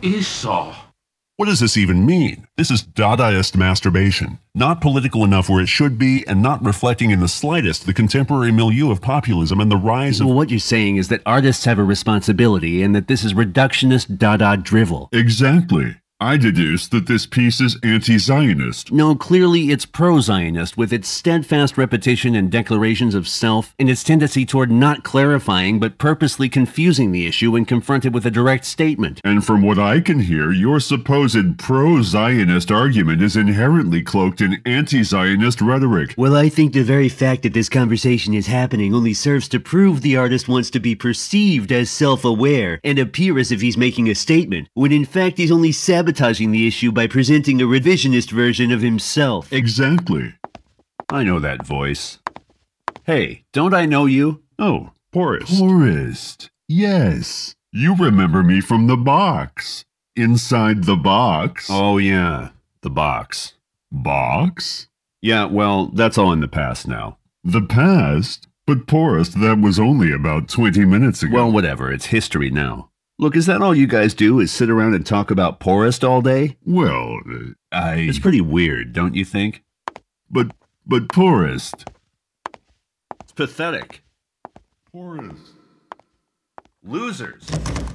isso? What does this even mean? This is Dadaist masturbation. Not political enough where it should be, and not reflecting in the slightest the contemporary milieu of populism and the rise of... Well, what you're saying is that artists have a responsibility and that this is reductionist Dada drivel. Exactly. I deduce that this piece is anti-Zionist. No, clearly it's pro-Zionist, with its steadfast repetition and declarations of self, and its tendency toward not clarifying but purposely confusing the issue when confronted with a direct statement. And from what I can hear, your supposed pro-Zionist argument is inherently cloaked in anti-Zionist rhetoric. Well, I think the very fact that this conversation is happening only serves to prove the artist wants to be perceived as self-aware and appear as if he's making a statement, when in fact he's only sabotaging the issue by presenting a revisionist version of himself. Exactly. I know that voice. Hey, don't I know you? Oh, Porist. Yes. You remember me from the box. Inside the box. Oh, yeah. The box. Box? Yeah, well, that's all in the past now. The past? But Porist, that was only about 20 minutes ago. Well, whatever. It's history now. Look, is that all you guys do, is sit around and talk about Porist all day? Well, It's pretty weird, don't you think? But Porist. It's pathetic. Porist. Losers.